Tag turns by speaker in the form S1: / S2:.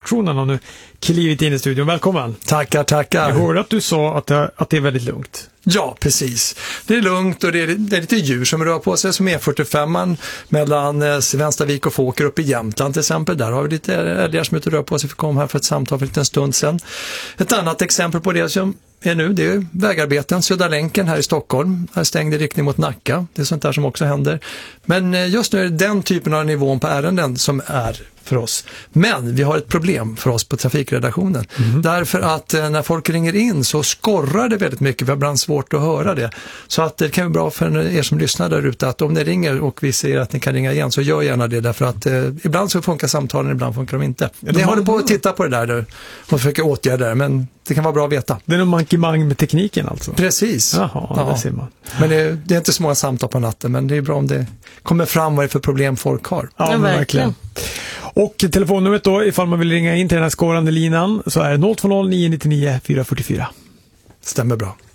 S1: redaktionen har nu klivit in i studion. Välkommen!
S2: Tackar.
S1: Jag hörde att du sa att det är väldigt lugnt.
S2: Ja, precis. Det är lugnt och det är lite djur som rör på sig, som E45 mellan Svenstavik och Fåker upp i Jämtland till exempel. Där har vi lite älgar som rör på sig. Vi kom här för ett samtal för en stund sedan. Ett annat exempel på det som är nu, det är vägarbeten. Södra länken här i Stockholm är stängd i riktning mot Nacka. Det är sånt där som också händer. Men just nu är det den typen av nivån på ärenden som är för oss. Men vi har ett problem för oss på trafikredaktionen. Därför att när folk ringer in så skorrar det väldigt mycket. Vi har ibland svårt att höra det. Så att det kan vara bra för er som lyssnar där ute att om ni ringer och vi ser att ni kan ringa igen så gör gärna det. Därför att ibland så funkar samtalen, ibland funkar de inte. Ni håller på att titta på det där nu och försöker åtgärda det, men det kan vara bra att veta.
S1: Det är någon mankemang med tekniken alltså?
S2: Precis.
S1: Jaha, det ser man.
S2: Men det är inte så många samtal på natten, men det är bra om det kommer fram vad det är för problem folk har.
S1: Ja, verkligen. Och telefonnumret då, ifall man vill ringa in till den här skårande linan, så är det 020 999 444.
S2: Stämmer bra.